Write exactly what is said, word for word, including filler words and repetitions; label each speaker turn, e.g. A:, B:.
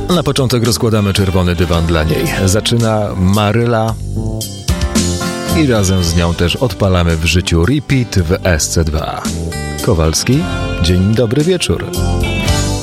A: Na początek rozkładamy czerwony dywan dla niej. Zaczyna Maryla i razem z nią też odpalamy w życiu repeat w S C dwa. Kowalski, dzień dobry wieczór.